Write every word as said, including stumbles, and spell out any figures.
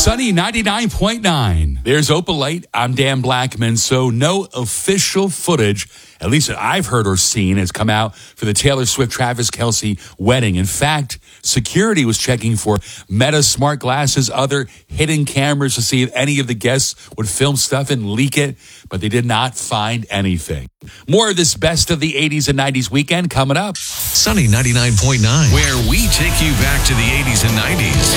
Sunny ninety-nine point nine. There's Opalite. I'm Dan Blackman. So no official footage, at least that I've heard or seen, has come out for the Taylor Swift Travis Kelce wedding. In fact, security was checking for Meta smart glasses, other hidden cameras to see if any of the guests would film stuff and leak it, but they did not find anything. More of this best of the eighties and nineties weekend coming up. Sunny ninety-nine point nine, where we take you back to the eighties and nineties.